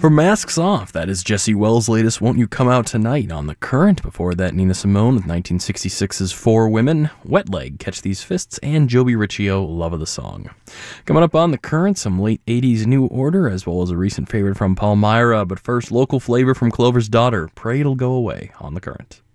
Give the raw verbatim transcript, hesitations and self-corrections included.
For Masks Off, that is Jesse Wells' latest Won't You Come Out Tonight on The Current. Before that, Nina Simone with nineteen sixty-six's Four Women, Wet Leg, Catch These Fists, and Joby Riccio, Love of the Song. Coming up on The Current, some late eighties New Order, as well as a recent favorite from Palmyra. But first, local flavor from Clover's Daughter, Pray It'll Go Away on The Current.